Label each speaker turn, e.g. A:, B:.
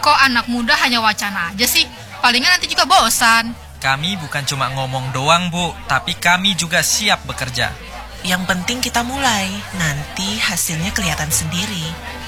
A: Kok anak muda hanya wacana aja sih? Palingan nanti juga bosan.
B: Kami bukan cuma ngomong doang, Bu, tapi kami juga siap bekerja.
C: Yang penting kita mulai, nanti hasilnya kelihatan sendiri.